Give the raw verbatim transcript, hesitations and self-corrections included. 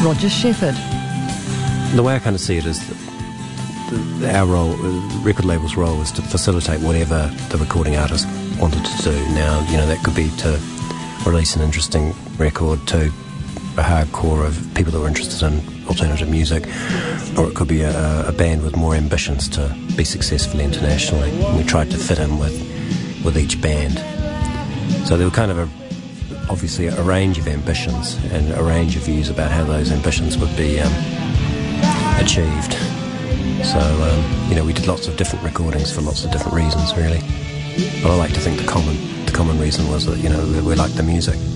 Roger Shepherd. The way I kind of see it is that the, our role, the record label's role, is to facilitate whatever the recording artist wanted to do. Now, you know, that could be to release an interesting record to a hardcore of people that were interested in alternative music, or it could be a, a band with more ambitions to be successful internationally. And we tried to fit in with, with each band. So there were kind of a, obviously a range of ambitions and a range of views about how those ambitions would be um, achieved. So, um, you know, we did lots of different recordings for lots of different reasons, really. But I like to think the common, the common reason was that, you know, we, we liked the music.